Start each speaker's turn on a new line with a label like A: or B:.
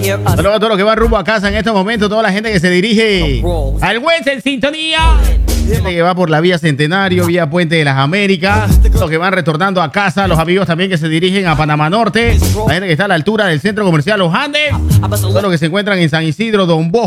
A: Saludos a todos los que van rumbo a casa en estos momentos, toda la gente que se dirige al West en sintonía. Gente que va por la vía Centenario, vía Puente de las Américas, los que van retornando a casa, los amigos también que se dirigen a Panamá Norte, la gente que está a la altura del centro comercial Los Andes, todos los que se encuentran en San Isidro, Don Bosco.